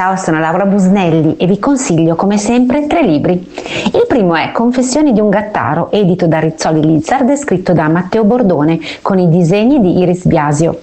Ciao, sono Laura Busnelli e vi consiglio come sempre 3 libri. Il primo è Confessioni di un gattaro, edito da Rizzoli Lizard e scritto da Matteo Bordone con i disegni di Iris Biasio.